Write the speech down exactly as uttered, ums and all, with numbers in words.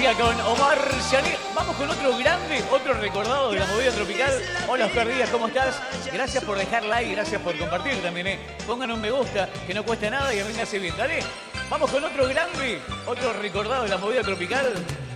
día con Omar Yané. Vamos con otro grande, otro recordado de la movida tropical. Hola Oscar Díaz, ¿cómo estás? Gracias por dejar like, gracias por compartir también, ¿eh? Pongan un me gusta, que no cuesta nada y arríngase bien, dale. Vamos con otro grande, otro recordado de la movida tropical.